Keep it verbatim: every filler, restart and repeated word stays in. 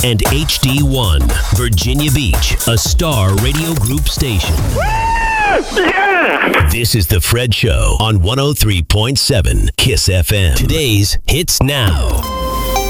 and H D one, Virginia Beach, a Star Radio Group station. Yeah! This is The Fred Show on one oh three point seven KISS F M. Today's Hits Now.